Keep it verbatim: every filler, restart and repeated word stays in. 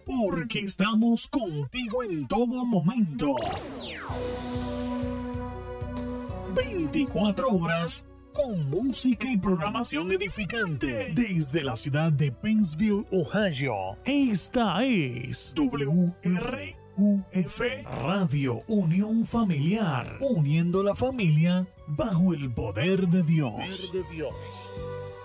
porque estamos contigo en todo momento. veinticuatro horas con música y programación edificante desde la ciudad de Pennsville, Ohio. Esta es W R U F Radio Unión Familiar, uniendo la familia bajo el poder de Dios. Poder de Dios.